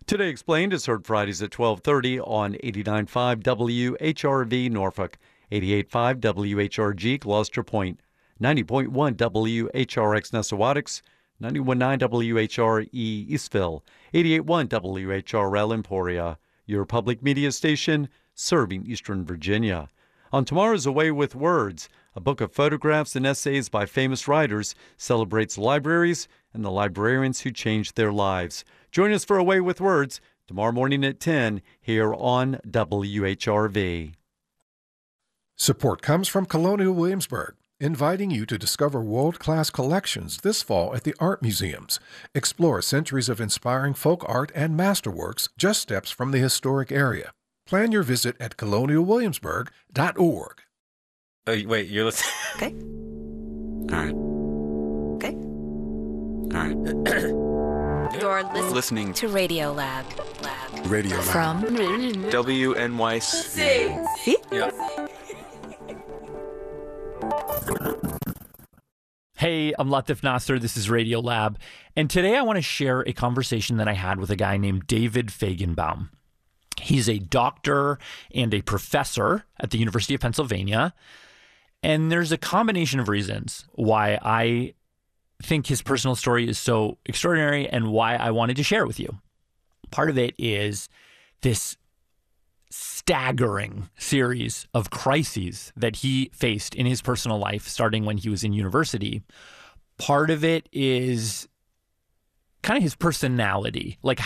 Today Explained is heard Fridays at 12:30 on 89.5 WHRV Norfolk, 88.5 WHRG Gloucester Point, 90.1 WHRX Nessawadox, 91.9 WHRE Eastville, 88.1 WHRL Emporia, your public media station serving Eastern Virginia. On tomorrow's Away with Words, a book of photographs and essays by famous writers celebrates libraries and the librarians who changed their lives. Join us for Away with Words tomorrow morning at 10 here on WHRV. Support comes from Colonial Williamsburg, inviting you to discover world-class collections this fall at the art museums. Explore centuries of inspiring folk art and masterworks just steps from the historic area. Plan your visit at colonialwilliamsburg.org. Oh, wait, you're listening? Okay. All right. Okay. All right. You're listening to Radio Lab. Radio Lab. From WNYC. See? Yep. Hey, I'm Latif Nasser. This is Radio Lab. And today I want to share a conversation that I had with a guy named David Fajgenbaum. He's a doctor and a professor at the University of Pennsylvania. And there's a combination of reasons why I think his personal story is so extraordinary and why I wanted to share it with you. Part of it is this staggering series of crises that he faced in his personal life, starting when he was in university. Part of it is kind of his personality, like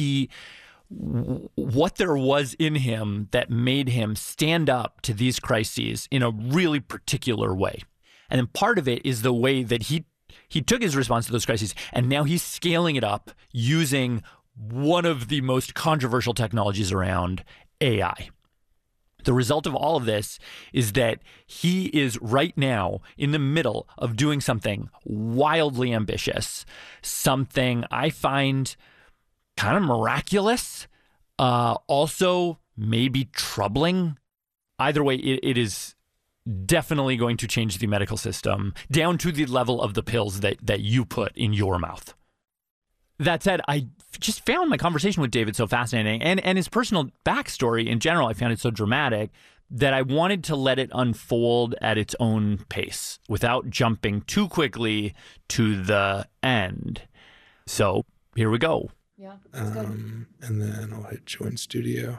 what there was in him that made him stand up to these crises in a really particular way. And then part of it is the way that he took his response to those crises, and now he's scaling it up using one of the most controversial technologies around, AI. The result of all of this is that he is right now in the middle of doing something wildly ambitious, something I find kind of miraculous, also maybe troubling. Either way, it is definitely going to change the medical system down to the level of the pills that you put in your mouth. That said, I just found my conversation with David so fascinating, and his personal backstory in general, I found it so dramatic that I wanted to let it unfold at its own pace without jumping too quickly to the end. So here we go. Yeah, that's good. And then I'll hit join studio.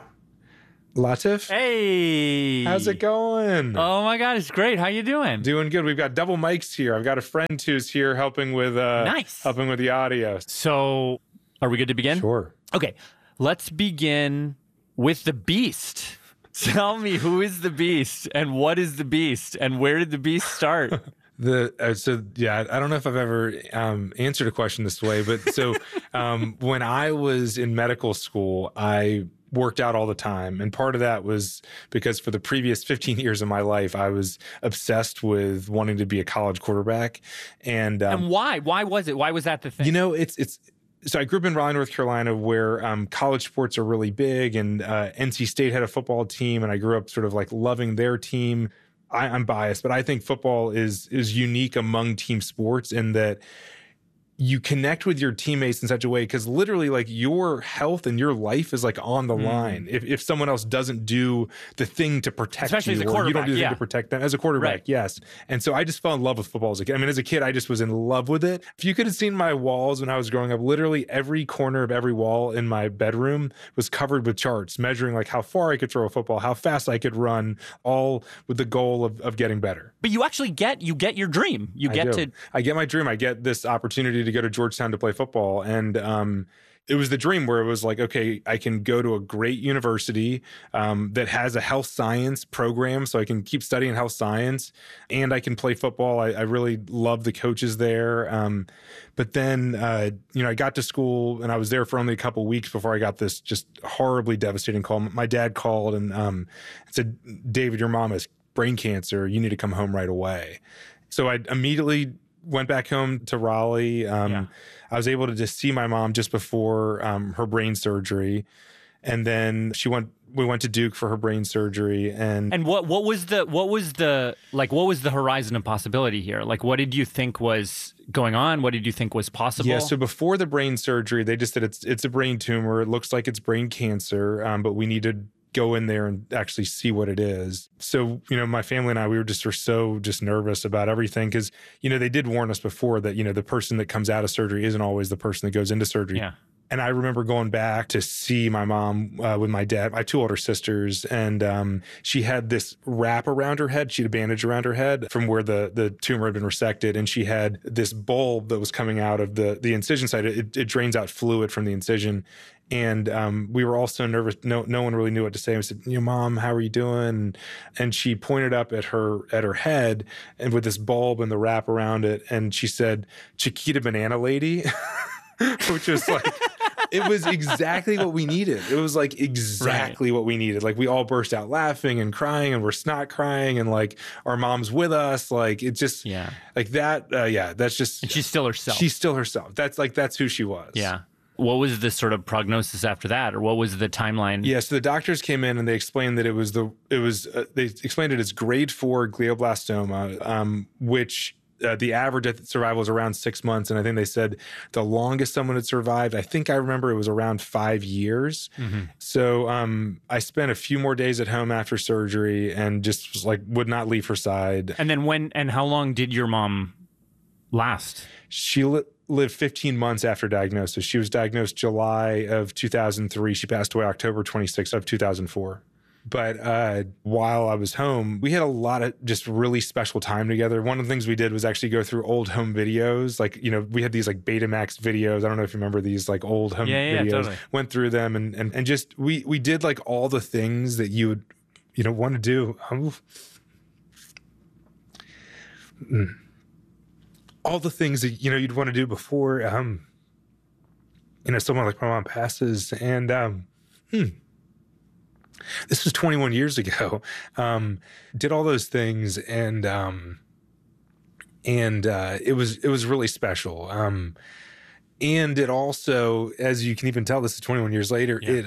Latif? Hey! How's it going? Oh my God, it's great. How you doing? Doing good. We've got double mics here. I've got a friend who's here helping with helping with the audio. So, are we good to begin? Sure. Okay, let's begin with the Beast. Tell me, who is the Beast, and what is the Beast, and where did the Beast start? I don't know if I've ever answered a question this way, but when I was in medical school, I worked out all the time. And part of that was because for the previous 15 years of my life, I was obsessed with wanting to be a college quarterback. And why? Why was it? Why was that the thing? So I grew up in Raleigh, North Carolina, where college sports are really big, and NC State had a football team, and I grew up sort of like loving their team. I'm biased, but I think football is unique among team sports in that you connect with your teammates in such a way, because literally like your health and your life is like on the line. If someone else doesn't do the thing to protect especially you, as a or you don't do the yeah. thing to protect them as a quarterback. Right. Yes. And so I just fell in love with football as a kid. I mean, as a kid, I just was in love with it. If you could have seen my walls when I was growing up, literally every corner of every wall in my bedroom was covered with charts measuring like how far I could throw a football, how fast I could run, all with the goal of getting better. But you actually get your dream. I get my dream. I get this opportunity to go to Georgetown to play football. And it was the dream where it was like, okay, I can go to a great university that has a health science program, so I can keep studying health science, and I can play football. I really love the coaches there. But then, I got to school, and I was there for only a couple of weeks before I got this just horribly devastating call. My dad called and said, "David, your mom has brain cancer. You need to come home right away." So I immediately went back home to Raleigh. I was able to just see my mom just before her brain surgery. And then we went to Duke for her brain surgery. And what was the horizon of possibility here? Like, what did you think was going on? What did you think was possible? Yeah, so before the brain surgery, they just said it's a brain tumor. It looks like it's brain cancer, but we need to go in there and actually see what it is. So, my family and I, we were so nervous about everything because, they did warn us before that, the person that comes out of surgery isn't always the person that goes into surgery. Yeah. And I remember going back to see my mom with my dad, my two older sisters, and she had this wrap around her head. She had a bandage around her head from where the tumor had been resected, and she had this bulb that was coming out of the incision site. It drains out fluid from the incision. And we were all so nervous. No one really knew what to say. I said, Mom, how are you doing? And she pointed up at her head and with this bulb and the wrap around it. And she said, Chiquita Banana Lady, which was like, it was exactly what we needed. It was like exactly what we needed. Like we all burst out laughing and crying and we're snot crying and like our mom's with us. Like it just, like that. That's just. And she's still herself. She's still herself. That's who she was. Yeah. What was the sort of prognosis after that, or what was the timeline? Yeah, so the doctors came in and they explained that they explained it as grade 4 glioblastoma, which the average survival is around 6 months, and I think they said the longest someone had survived, I think I remember it was around 5 years. Mm-hmm. So I spent a few more days at home after surgery and just was like would not leave her side. And then how long did your mom last? She lived 15 months after diagnosis. She was diagnosed July of 2003. She passed away October 26th of 2004. But while I was home, we had a lot of just really special time together. One of the things we did was actually go through old home videos. Like, we had these like Betamax videos. I don't know if you remember these like old home videos. Totally. Went through them and just we did like all the things that you would want to do. All the things that you'd want to do before someone like my mom passes. And this was 21 years ago. Did all those things and it was really special. And it also, as you can even tell, this is 21 years later, it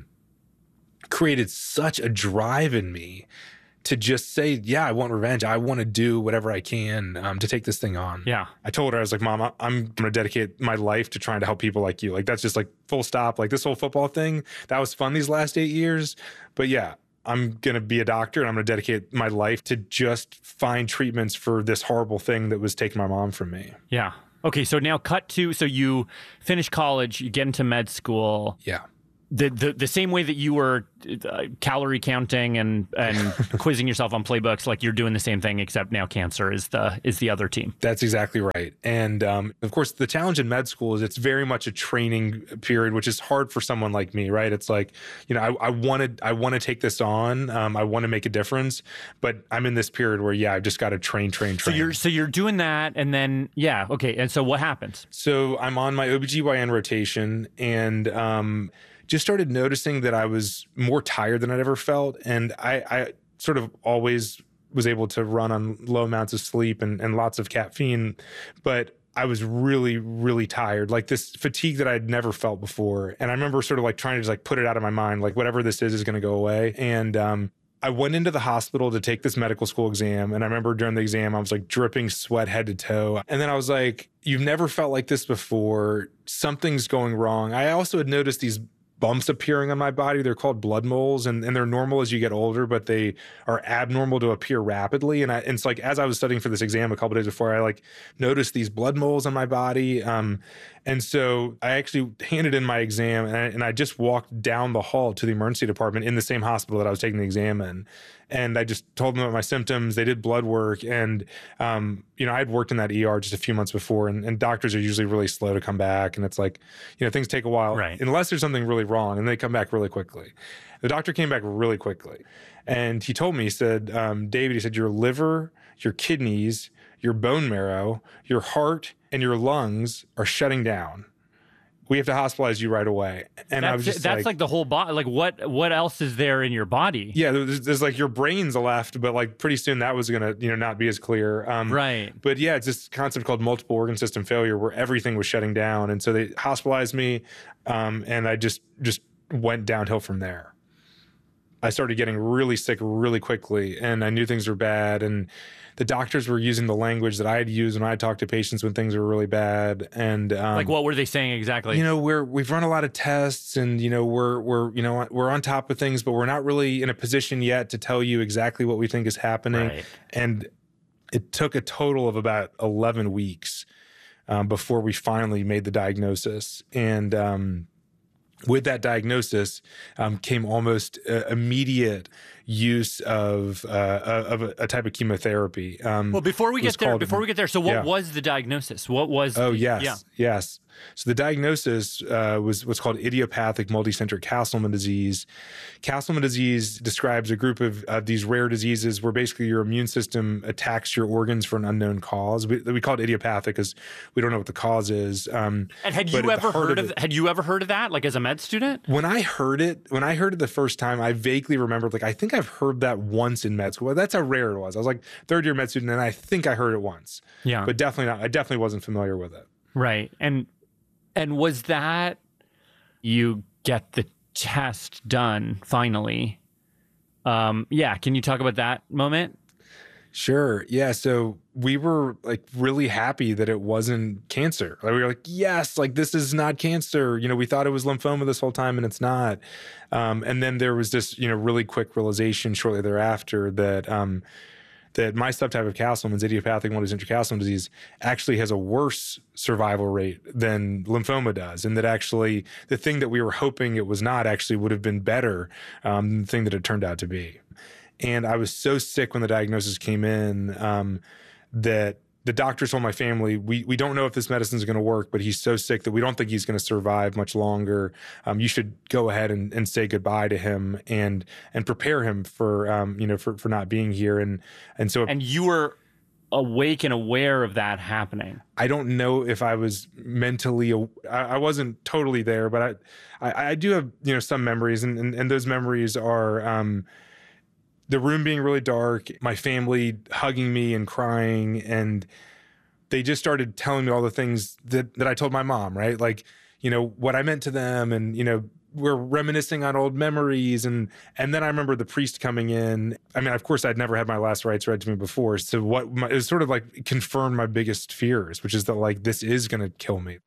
created such a drive in me to just say, I want revenge. I want to do whatever I can to take this thing on. Yeah. I told her, I was like, Mom, I'm going to dedicate my life to trying to help people like you. Like, that's just like full stop. Like this whole football thing, that was fun these last 8 years. But I'm going to be a doctor and I'm going to dedicate my life to just find treatments for this horrible thing that was taking my mom from me. Yeah. Okay. So now so you finish college, you get into med school. Yeah. The same way that you were calorie counting and quizzing yourself on playbooks, like you're doing the same thing, except now cancer is the other team. That's exactly right. And of course, the challenge in med school is it's very much a training period, which is hard for someone like me, right? It's like, I want to take this on. I want to make a difference, but I'm in this period where I've just got to train. So you're doing that, and then okay. And so what happens? So I'm on my OBGYN rotation, and just started noticing that I was more tired than I'd ever felt. And I sort of always was able to run on low amounts of sleep and lots of caffeine, but I was really, really tired, like this fatigue that I'd never felt before. And I remember sort of like trying to just like put it out of my mind, like whatever this is going to go away. And I went into the hospital to take this medical school exam. And I remember during the exam, I was like dripping sweat head to toe. And then I was like, you've never felt like this before. Something's going wrong. I also had noticed these bumps appearing on my body. They're called blood moles, and they're normal as you get older, but they are abnormal to appear rapidly. And it's like, as I was studying for this exam a couple days before, I like noticed these blood moles on my body. And so I actually handed in my exam and I just walked down the hall to the emergency department in the same hospital that I was taking the exam in. And I just told them about my symptoms. They did blood work. And, I had worked in that ER just a few months before, and doctors are usually really slow to come back. And it's like, things take a while, right, unless there's something really wrong, and they come back really quickly. The doctor came back really quickly. And he told me, he said, David, he said, your liver, your kidneys, your bone marrow, your heart, and your lungs are shutting down. We have to hospitalize you right away. And I was just that's like the whole body. Like what else is there in your body? Yeah, there's like your brain's left, but like pretty soon that was gonna not be as clear. Right. But yeah, it's this concept called multiple organ system failure where everything was shutting down, and so they hospitalized me, and I just went downhill from there. I started getting really sick really quickly, and I knew things were bad. And the doctors were using the language that I had used when I talked to patients when things were really bad. And like, what were they saying exactly? You know, we've run a lot of tests, and you know, we're on top of things, but we're not really in a position yet to tell you exactly what we think is happening. Right. And it took a total of about 11 weeks before we finally made the diagnosis. And with that diagnosis came almost immediate use of a type of chemotherapy. Well, before we get there, so what was the diagnosis? What was? Yes. So the diagnosis was what's called idiopathic multicentric Castleman disease. Castleman disease describes a group of these rare diseases where basically your immune system attacks your organs for an unknown cause. We call it idiopathic because we don't know what the cause is. And had you ever heard of that, like as a med student? When I heard it the first time, I vaguely remembered, like, I think I've heard that once in med school. Well, that's how rare it was. I was like third year med student, and I think I heard it once. Yeah. But definitely not. I definitely wasn't familiar with it. Right. And was that you get the test done finally? Can you talk about that moment? Sure. Yeah. So we were like really happy that it wasn't cancer. Like, we were like, yes, like this is not cancer. You know, we thought it was lymphoma this whole time and it's not. And then there was this, really quick realization shortly thereafter that that my subtype of Castleman's, idiopathic multicentric Castleman disease, actually has a worse survival rate than lymphoma does. And that actually the thing that we were hoping it was not actually would have been better than the thing that it turned out to be. And I was so sick when the diagnosis came in that the doctors told my family, we don't know if this medicine is going to work, but he's so sick that we don't think he's going to survive much longer. You should go ahead and say goodbye to him and prepare him for for not being here. And you were awake and aware of that happening. I don't know if I was mentally, I wasn't totally there, but I do have some memories, and those memories are the room being really dark, my family hugging me and crying, and they just started telling me all the things that I told my mom, right? Like, what I meant to them, and, we're reminiscing on old memories. And then I remember the priest coming in. I mean, of course, I'd never had my last rites read to me before. So it was sort of like confirmed my biggest fears, which is that, like, this is going to kill me.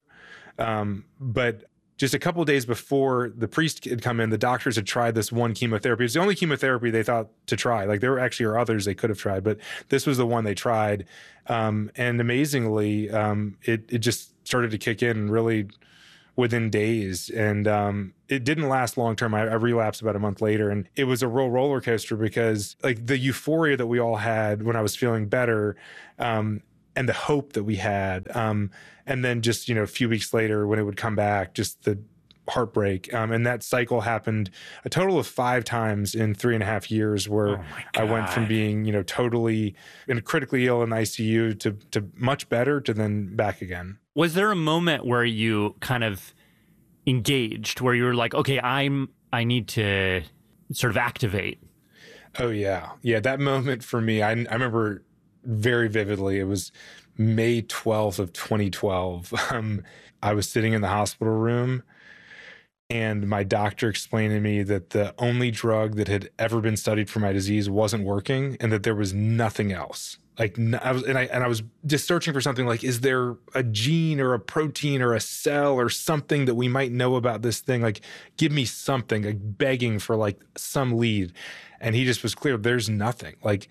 But just a couple of days before the priest had come in, the doctors had tried this one chemotherapy. It was the only chemotherapy they thought to try. Like, there actually are others they could have tried, but this was the one they tried. And amazingly, it just started to kick in really within days. And it didn't last long term. I relapsed about a month later, and it was a real roller coaster because, like, the euphoria that we all had when I was feeling better, and the hope that we had, and then just a few weeks later when it would come back, just the heartbreak, and that cycle happened a total of 5 times in 3.5 years, where I went from being totally critically ill in ICU to much better to then back again. Was there a moment where you kind of engaged, where you were like, okay, I need to sort of activate? Oh yeah, that moment for me, I remember very vividly. It was May 12th of 2012. I was sitting in the hospital room, and my doctor explained to me that the only drug that had ever been studied for my disease wasn't working, and that there was nothing else. Like, I was just searching for something, like, is there a gene or a protein or a cell or something that we might know about this thing? Like, give me something, like begging for like some lead. And he just was clear, there's nothing. Like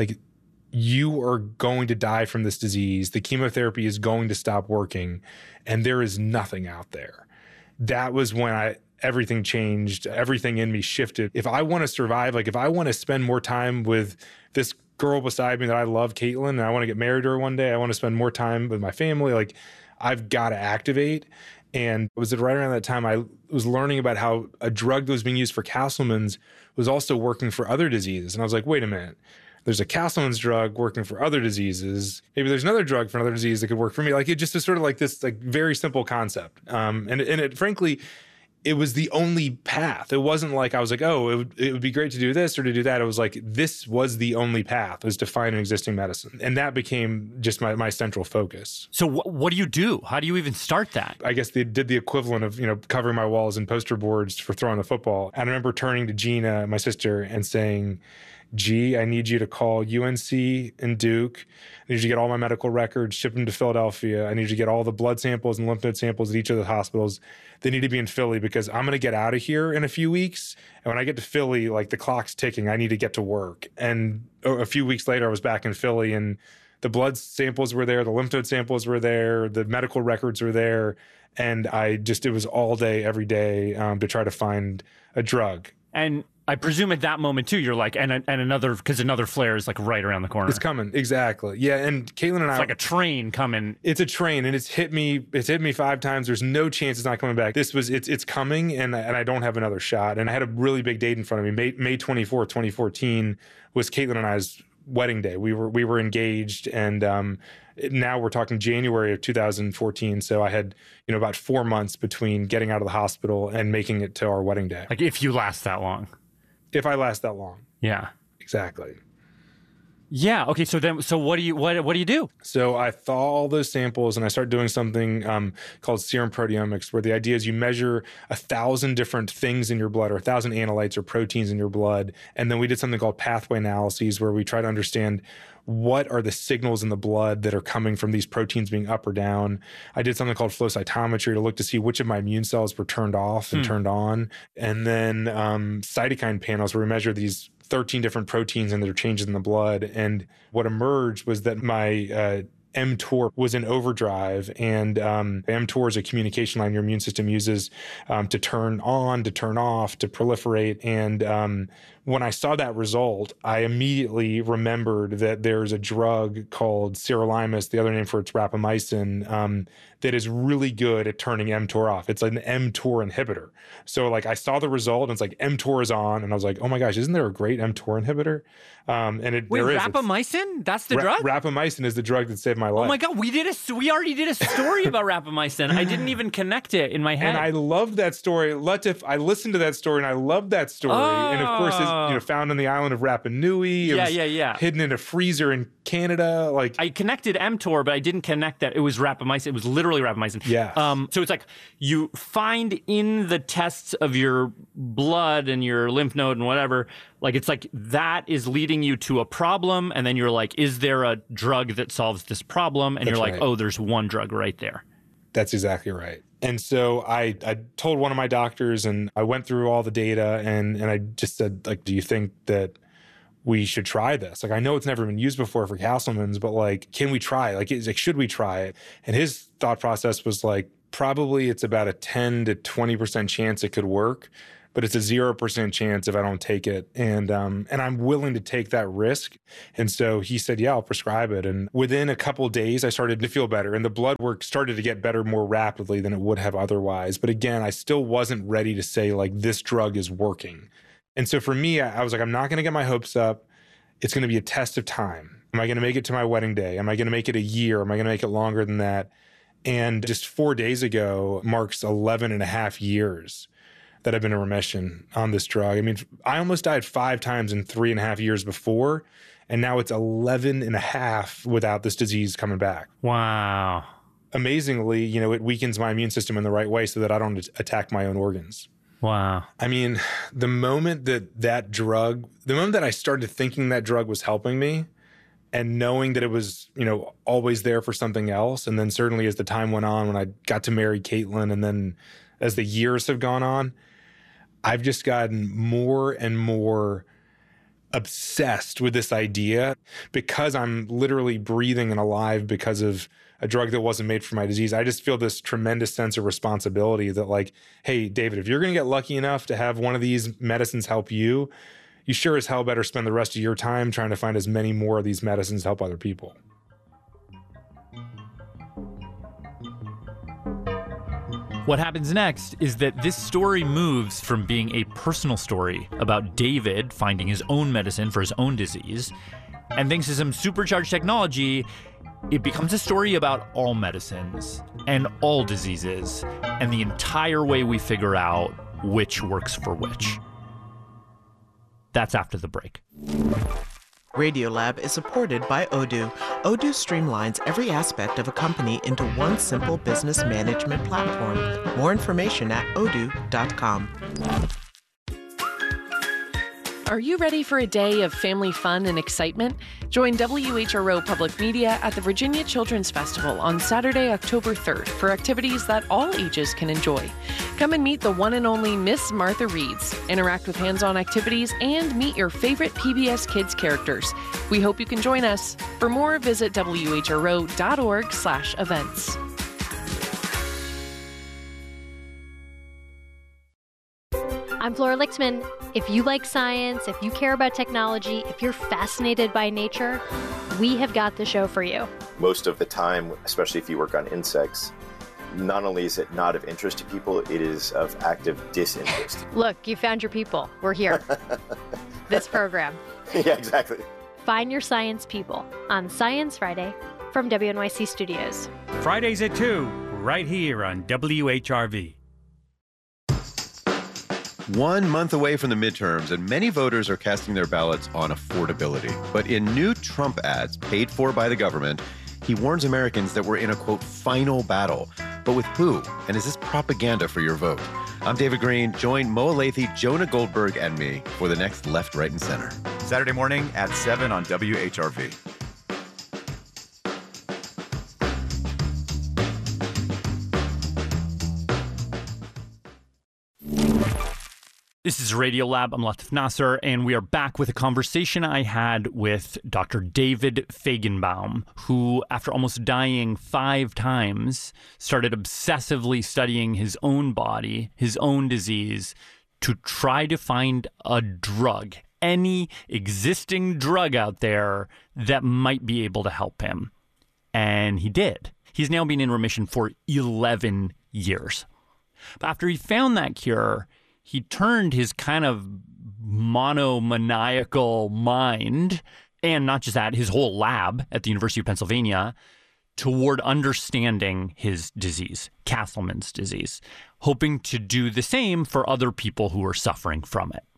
you are going to die from this disease. The chemotherapy is going to stop working, and there is nothing out there. That was when everything changed. Everything in me shifted. If I want to survive, like if I want to spend more time with this girl beside me that I love, Caitlin, and I want to get married to her one day, I want to spend more time with my family, like, I've got to activate. And it was right around that time I was learning about how a drug that was being used for Castleman's was also working for other diseases. And I was like, wait a minute. There's a Castleman's drug working for other diseases. Maybe there's another drug for another disease that could work for me. Like, it just is sort of like this, like, very simple concept. And it frankly, it was the only path. It wasn't like I was like, oh, it would be great to do this or to do that. It was like, this was the only path, was to find an existing medicine. And that became just my central focus. So what do you do? How do you even start that? I guess they did the equivalent of, covering my walls and poster boards for throwing the football. And I remember turning to Gina, my sister, and saying, G, I need you to call UNC and Duke. I need you to get all my medical records, ship them to Philadelphia. I need you to get all the blood samples and lymph node samples at each of the hospitals. They need to be in Philly because I'm going to get out of here in a few weeks. And when I get to Philly, like the clock's ticking, I need to get to work. And a few weeks later, I was back in Philly and the blood samples were there, the lymph node samples were there, the medical records were there. And it was all day, every day to try to find a drug. And I presume at that moment too, you're like, and another flare is like right around the corner. It's coming, exactly. Yeah, and Caitlin and it's like a train coming. It's a train, and it's hit me 5 times. There's no chance it's not coming back. It's coming, and I don't have another shot. And I had a really big date in front of me. May 24th, 2014 was Caitlin and I's wedding day. We were engaged, and now we're talking January of 2014. So I had about 4 months between getting out of the hospital and making it to our wedding day. Like if you last that long. If I last that long. Yeah. Exactly. Yeah. Okay. So what do you do? So I thaw all those samples and I start doing something called serum proteomics, where the idea is you measure 1,000 different things in your blood, or 1,000 analytes or proteins in your blood. And then we did something called pathway analyses, where we try to understand what are the signals in the blood that are coming from these proteins being up or down. I did something called flow cytometry to look to see which of my immune cells were turned off and turned on. And then cytokine panels, where we measure these 13 different proteins and their changes in the blood. And what emerged was that my mTOR was in overdrive, and mTOR is a communication line your immune system uses to turn on, to turn off, to proliferate. And when I saw that result, I immediately remembered that there's a drug called sirolimus, the other name for it's rapamycin, that is really good at turning mTOR off. It's an mTOR inhibitor. So like I saw the result and it's like mTOR is on, and I was like, oh my gosh, isn't there a great mTOR inhibitor? Wait, rapamycin? That's the drug? Rapamycin is the drug that saved my life. Oh my God, we already did a story about rapamycin. I didn't even connect it in my head. And I loved that story. I listened to that story and I loved that story. Oh. And of course, it's found on the island of Rapa Nui. It was hidden in a freezer in Canada. Like I connected mTOR, but I didn't connect that it was rapamycin. It was literally rapamycin. Yeah. So it's like you find in the tests of your blood and your lymph node and whatever, like it's like that is leading you to a problem, and then you're like, is there a drug that solves this problem? And you're like, oh, there's one drug right there. That's exactly right. And so I told one of my doctors, and I went through all the data, and I just said, like, do you think that we should try this? Like, I know it's never been used before for Castleman's, but like, can we try? Like, should we try it? And his thought process was like, probably it's about a 10 to 20% chance it could work, but it's a 0% chance if I don't take it. And I'm willing to take that risk. And so he said, yeah, I'll prescribe it. And within a couple of days, I started to feel better. And the blood work started to get better more rapidly than it would have otherwise. But again, I still wasn't ready to say, like, this drug is working. And so for me, I was like, I'm not going to get my hopes up. It's going to be a test of time. Am I going to make it to my wedding day? Am I going to make it a year? Am I going to make it longer than that? And just 4 days ago marks 11 and a half years that I've been in remission on this drug. I mean, I almost died 5 times in 3.5 years before, and now it's 11 and a half without this disease coming back. Wow. Amazingly, it weakens my immune system in the right way so that I don't attack my own organs. Wow. I mean, the moment that I started thinking that drug was helping me, and knowing that it was, always there for something else. And then certainly as the time went on, when I got to marry Caitlin, and then as the years have gone on, I've just gotten more and more obsessed with this idea, because I'm literally breathing and alive because of a drug that wasn't made for my disease. I just feel this tremendous sense of responsibility that, like, hey, David, if you're going to get lucky enough to have one of these medicines help you, you sure as hell better spend the rest of your time trying to find as many more of these medicines to help other people. What happens next is that this story moves from being a personal story about David finding his own medicine for his own disease, and thanks to some supercharged technology, It becomes a story about all medicines and all diseases and the entire way we figure out which works for which. That's after the break. Radiolab is supported by Odoo. Odoo streamlines every aspect of a company into one simple business management platform. More information at odoo.com. Are you ready for a day of family fun and excitement? Join WHRO Public Media at the Virginia Children's Festival on Saturday, October 3rd for activities that all ages can enjoy. Come and meet the one and only Miss Martha Reeds, interact with hands-on activities, and meet your favorite PBS Kids characters. We hope you can join us. For more, visit whro.org/events. I'm Flora Lixman. If you like science, if you care about technology, if you're fascinated by nature, we have got the show for you. Most of the time, especially if you work on insects, not only is it not of interest to people, it is of active disinterest. Look, you found your people. We're here. This program. Yeah, exactly. Find your science people on Science Friday from WNYC Studios. Fridays at 2, right here on WHRV. 1 month away from the midterms, and many voters are casting their ballots on affordability. But in new Trump ads paid for by the government, he warns Americans that we're in a, quote, final battle. But with who? And is this propaganda for your vote? I'm David Green. Join Moa Lathy, Jonah Goldberg, and me for the next Left, Right, and Center. Saturday morning at 7 on WHRV. This is Radiolab. I'm Latif Nasser, and we are back with a conversation I had with Dr. David Fajgenbaum, who, after almost dying 5 times, started obsessively studying his own body, his own disease, to try to find a drug, any existing drug out there that might be able to help him. And he did. He's now been in remission for 11 years. But after he found that cure, he turned his kind of monomaniacal mind, and not just that, his whole lab at the University of Pennsylvania, toward understanding his disease, Castleman's disease, hoping to do the same for other people who are suffering from it.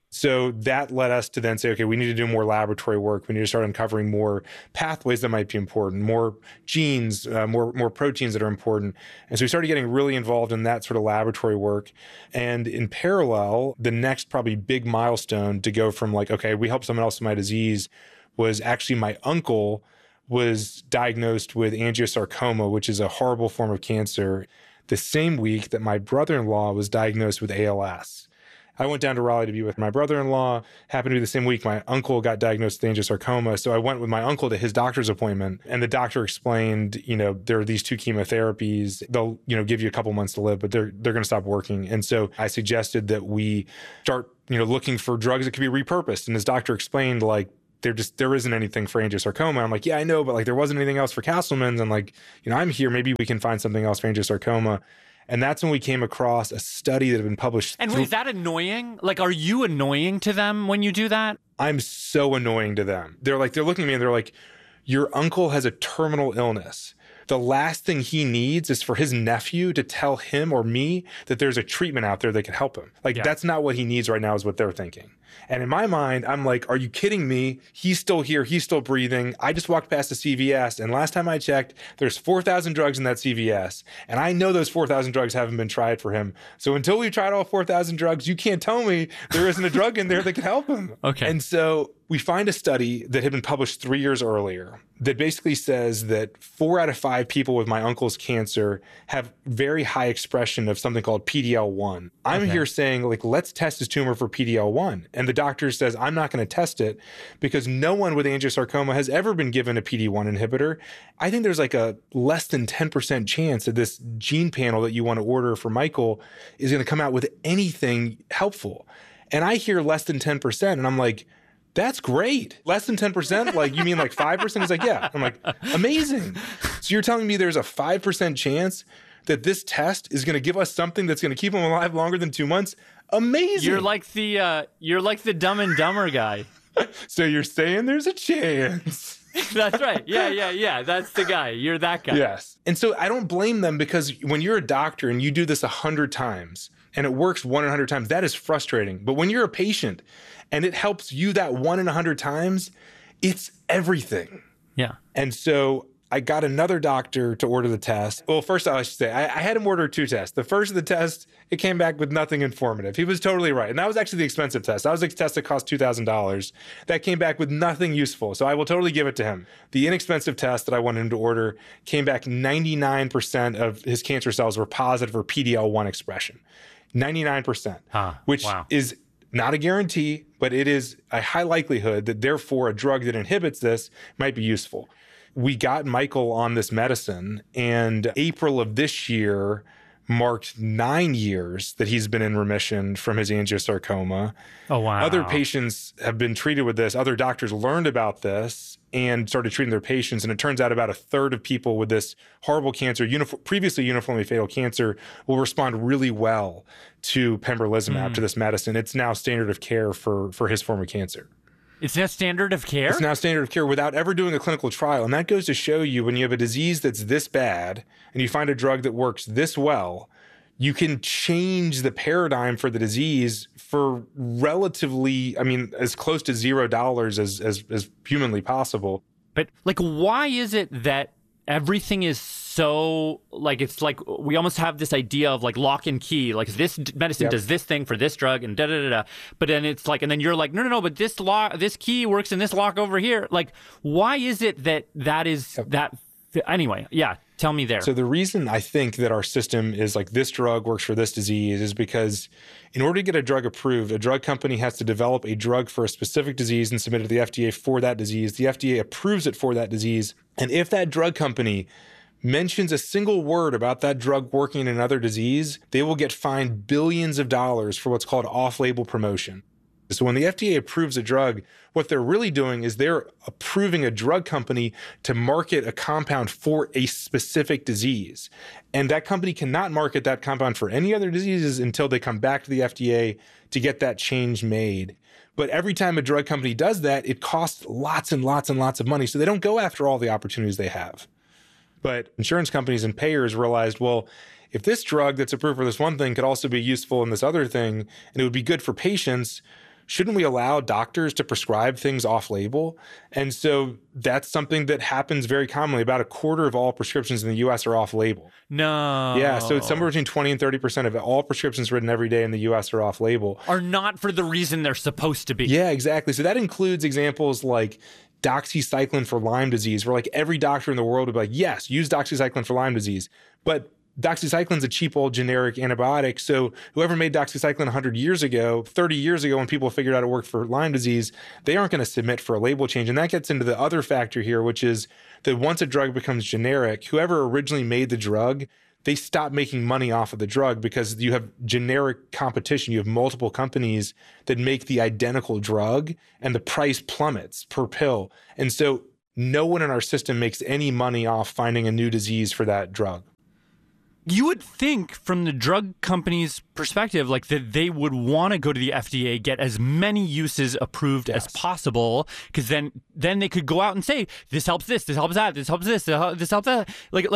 So that led us to then say, okay, we need to do more laboratory work. We need to start uncovering more pathways that might be important, more genes, more proteins that are important. And so we started getting really involved in that sort of laboratory work. And in parallel, the next probably big milestone to go from like, okay, we helped someone else with my disease, was actually my uncle was diagnosed with angiosarcoma, which is a horrible form of cancer, the same week that my brother-in-law was diagnosed with ALS. I went down to Raleigh to be with my brother-in-law. Happened to be the same week my uncle got diagnosed with angiosarcoma. So I went with my uncle to his doctor's appointment, and the doctor explained, there are these 2 chemotherapies. They'll, give you a couple months to live, but they're going to stop working. And so I suggested that we start, looking for drugs that could be repurposed. And his doctor explained, like, there isn't anything for angiosarcoma. I'm like, yeah, I know, but like there wasn't anything else for Castleman's. And like, I'm here, maybe we can find something else for angiosarcoma. And that's when we came across a study that had been published. And is that annoying? Like, are you annoying to them when you do that? I'm so annoying to them. They're looking at me and they're like, your uncle has a terminal illness. The last thing he needs is for his nephew to tell him or me that there's a treatment out there that can help him. That's not what he needs right now is what they're thinking. And in my mind, I'm like, are you kidding me? He's still here. He's still breathing. I just walked past the CVS. And last time I checked, there's 4,000 drugs in that CVS. And I know those 4,000 drugs haven't been tried for him. So until we've tried all 4,000 drugs, you can't tell me there isn't a drug in there that can help him. Okay. And so we find a study that had been published 3 years earlier that basically says that 4 out of 5 people with my uncle's cancer have very high expression of something called PD-L1. I'm here saying, like, let's test his tumor for PD-L1. And the doctor says, I'm not going to test it because no one with angiosarcoma has ever been given a PD-1 inhibitor. I think there's like a less than 10% chance that this gene panel that you want to order for Michael is going to come out with anything helpful. And I hear less than 10%, and I'm like, that's great. Less than 10%? Like, you mean like 5%? He's like, yeah. I'm like, amazing. So you're telling me there's a 5% chance that this test is going to give us something that's going to keep him alive longer than 2 months? Amazing. You're like the Dumb and Dumber guy. So you're saying there's a chance. That's right. Yeah. That's the guy. You're that guy. Yes. And so I don't blame them, because when you're a doctor and you do this 100 times and it works 1 in 100 times, that is frustrating. But when you're a patient and it helps you that 1 in 100 times, it's everything. Yeah. And so I got another doctor to order the test. Well, first I should say, I had him order 2 tests. The first of the test, it came back with nothing informative. He was totally right. And that was actually the expensive test. That was a test that cost $2,000. That came back with nothing useful. So I will totally give it to him. The inexpensive test that I wanted him to order came back 99% of his cancer cells were positive for PD-L1 expression. 99%, which is not a guarantee, but it is a high likelihood that therefore a drug that inhibits this might be useful. We got Michael on this medicine, and April of this year marked 9 years that he's been in remission from his angiosarcoma. Oh, wow. Other patients have been treated with this. Other doctors learned about this and started treating their patients. And it turns out about a third of people with this horrible cancer, previously uniformly fatal cancer, will respond really well to pembrolizumab, to this medicine. It's now standard of care for his form of cancer. It's now standard of care? It's now standard of care without ever doing a clinical trial. And that goes to show you, when you have a disease that's this bad and you find a drug that works this well, you can change the paradigm for the disease for relatively, as close to $0 as humanly possible. But why is it that everything is so, it's like we almost have this idea of lock and key, this medicine does this thing for this drug and da-da-da-da. But then it's and then you're no, but this key works in this lock over here. Why is it that is that? Anyway, tell me there. So the reason I think that our system is this drug works for this disease is because in order to get a drug approved, a drug company has to develop a drug for a specific disease and submit it to the FDA for that disease. The FDA approves it for that disease. And if that drug company mentions a single word about that drug working in another disease, they will get fined billions of dollars for what's called off-label promotion. So when the FDA approves a drug, what they're really doing is they're approving a drug company to market a compound for a specific disease. And that company cannot market that compound for any other diseases until they come back to the FDA to get that change made. But every time a drug company does that, it costs lots and lots and lots of money. So they don't go after all the opportunities they have. But insurance companies and payers realized, well, if this drug that's approved for this one thing could also be useful in this other thing, and it would be good for patients, shouldn't we allow doctors to prescribe things off-label? And so that's something that happens very commonly. About a quarter of all prescriptions in the U.S. are off-label. No. Yeah, so it's somewhere between 20 and 30% of all prescriptions written every day in the U.S. are off-label. Are not for the reason they're supposed to be. Yeah, exactly. So that includes examples like doxycycline for Lyme disease, where every doctor in the world would be yes, use doxycycline for Lyme disease. But doxycycline's a cheap old generic antibiotic. So whoever made doxycycline 100 years ago, 30 years ago, when people figured out it worked for Lyme disease, they aren't going to submit for a label change. And that gets into the other factor here, which is that once a drug becomes generic, whoever originally made the drug, they stop making money off of the drug because you have generic competition. You have multiple companies that make the identical drug and the price plummets per pill. And so no one in our system makes any money off finding a new disease for that drug. You would think from the drug company's perspective, that they would want to go to the FDA, get as many uses approved as possible, because then they could go out and say, this helps this helps that, this helps this helps that.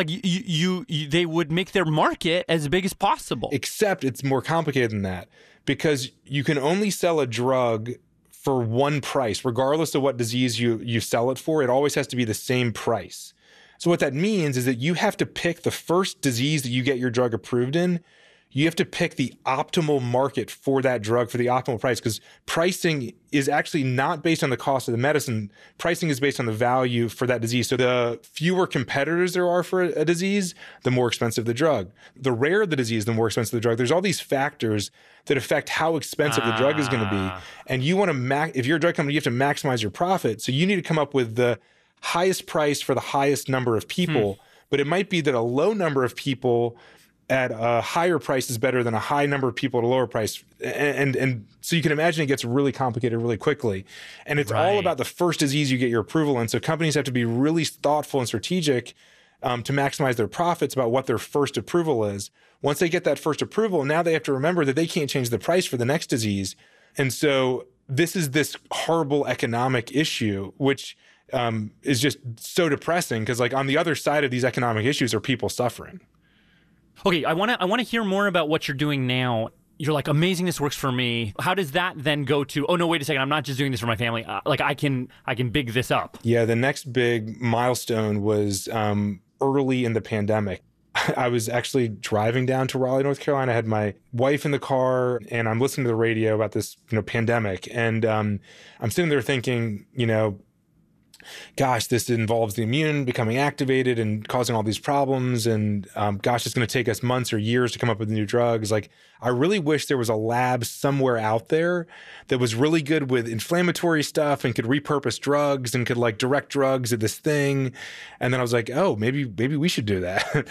They would make their market as big as possible. Except it's more complicated than that, because you can only sell a drug for one price, regardless of what disease you sell it for. It always has to be the same price. So what that means is that you have to pick the first disease that you get your drug approved in. You have to pick the optimal market for that drug for the optimal price, because pricing is actually not based on the cost of the medicine. Pricing is based on the value for that disease. So the fewer competitors there are for a disease, the more expensive the drug. The rarer the disease, the more expensive the drug. There's all these factors that affect how expensive the drug is going to be. And you want to, if you're a drug company, you have to maximize your profit. So you need to come up with the highest price for the highest number of people. But it might be that a low number of people at a higher price is better than a high number of people at a lower price. And so you can imagine it gets really complicated really quickly. And it's all about the first disease you get your approval in. So companies have to be really thoughtful and strategic to maximize their profits about what their first approval is. Once they get that first approval, now they have to remember that they can't change the price for the next disease. And so this is this horrible economic issue, which is just so depressing because like on the other side of these economic issues are people suffering. Okay, I want to hear more about what you're doing now. You're like, amazing, this works for me. How does that then go to, oh no, wait a second, I'm not just doing this for my family. Like I can big this up. Yeah, the next big milestone was early in the pandemic. I was actually driving down to Raleigh, North Carolina. I had my wife in the car and I'm listening to the radio about this, pandemic. And I'm sitting there thinking, gosh, this involves the immune becoming activated and causing all these problems. And gosh, it's going to take us months or years to come up with new drugs. Like, I really wish there was a lab somewhere out there that was really good with inflammatory stuff and could repurpose drugs and could like direct drugs at this thing. And then I was like, oh, maybe we should do that.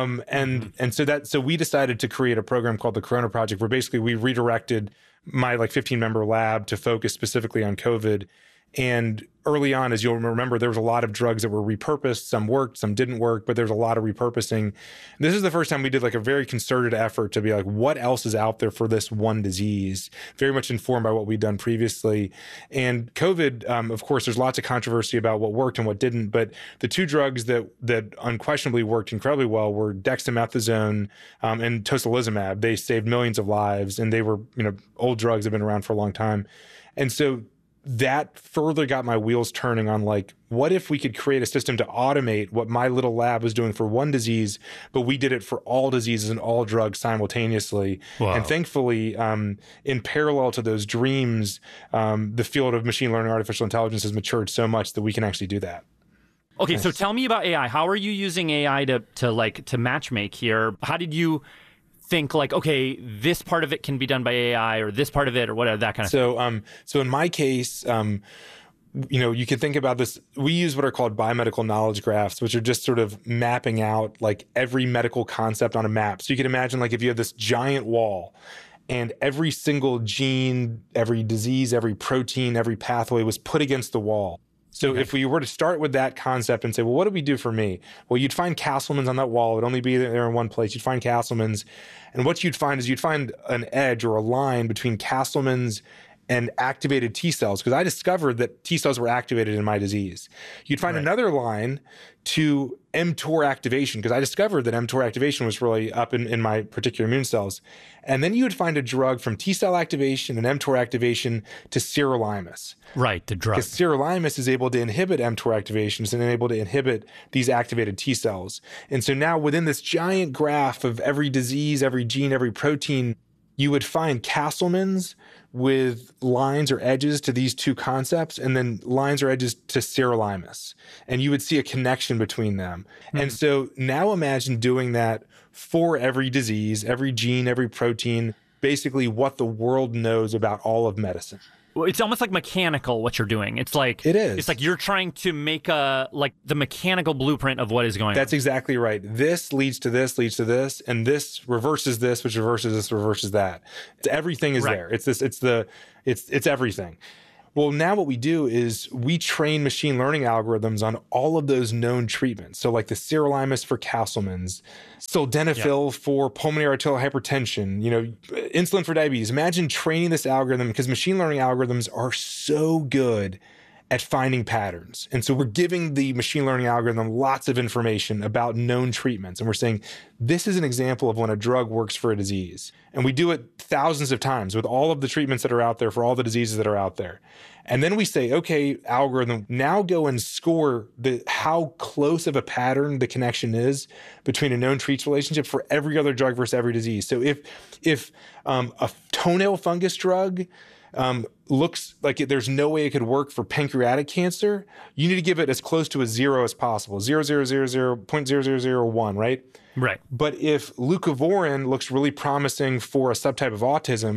So we decided to create a program called the Corona Project, where basically we redirected my 15-member lab to focus specifically on COVID. And early on, as you'll remember, there was a lot of drugs that were repurposed. Some worked, some didn't work, but there's a lot of repurposing. This is the first time we did a very concerted effort to be like, what else is out there for this one disease? Very much informed by what we'd done previously. And COVID, of course, there's lots of controversy about what worked and what didn't, but the two drugs that unquestionably worked incredibly well were dexamethasone and tocilizumab. They saved millions of lives, and they were, old drugs that have been around for a long time. And so that further got my wheels turning on what if we could create a system to automate what my little lab was doing for one disease, but we did it for all diseases and all drugs simultaneously. Wow. And thankfully, in parallel to those dreams, the field of machine learning, artificial intelligence has matured so much that we can actually do that. Okay, so tell me about AI. How are you using AI to matchmake here? How did you think okay, this part of it can be done by AI, or this part of it, or whatever, that kind of thing? So in my case, you can think about this. We use what are called biomedical knowledge graphs, which are just sort of mapping out every medical concept on a map. So you can imagine if you have this giant wall and every single gene, every disease, every protein, every pathway was put against the wall. So if we were to start with that concept and say, well, what do we do for me? Well, you'd find Castleman's on that wall. It would only be there in one place. You'd find Castleman's. And what you'd find is you'd find an edge or a line between Castleman's and activated T cells, because I discovered that T cells were activated in my disease. You'd find another line to mTOR activation, because I discovered that mTOR activation was really up in my particular immune cells. And then you would find a drug from T cell activation and mTOR activation to sirolimus. Right, the drug. Because sirolimus is able to inhibit mTOR activations and able to inhibit these activated T cells. And so now within this giant graph of every disease, every gene, every protein, you would find Castleman's with lines or edges to these two concepts, and then lines or edges to sirolimus. And you would see a connection between them. And so now imagine doing that for every disease, every gene, every protein, basically what the world knows about all of medicine. Well, it's almost mechanical what you're doing. It's it is. It's you're trying to make the mechanical blueprint of what is going on. That's exactly right. This leads to this, and this reverses this, which reverses this, reverses that. Everything is there. It's everything. Well, now what we do is we train machine learning algorithms on all of those known treatments. So the sirolimus for Castleman's, sildenafil for pulmonary arterial hypertension, insulin for diabetes. Imagine training this algorithm, because machine learning algorithms are so good at finding patterns. And so we're giving the machine learning algorithm lots of information about known treatments. And we're saying, this is an example of when a drug works for a disease. And we do it thousands of times with all of the treatments that are out there for all the diseases that are out there. And then we say, okay, algorithm, now go and score how close of a pattern the connection is between a known treats relationship for every other drug versus every disease. So if a toenail fungus drug looks like there's no way it could work for pancreatic cancer, you need to give it as close to a 0 as possible, 0.0001, right? Right. But if leucovorin looks really promising for a subtype of autism,